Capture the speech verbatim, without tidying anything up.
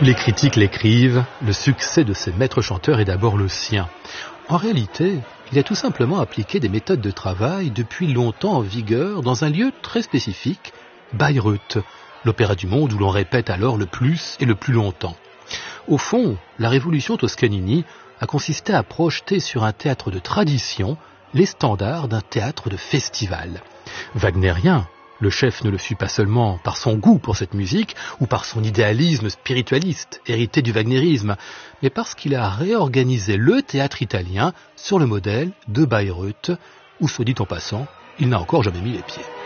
Les critiques l'écrivent, le succès de ces maîtres chanteurs est d'abord le sien. En réalité, il a tout simplement appliqué des méthodes de travail depuis longtemps en vigueur dans un lieu très spécifique, Bayreuth, l'opéra du monde où l'on répète alors le plus et le plus longtemps. Au fond, la révolution Toscanini a consisté à projeter sur un théâtre de tradition les standards d'un théâtre de festival. Wagnérien, le chef ne le fut pas seulement par son goût pour cette musique ou par son idéalisme spiritualiste hérité du wagnérisme, mais parce qu'il a réorganisé le théâtre italien sur le modèle de Bayreuth, où, soit dit en passant, il n'a encore jamais mis les pieds.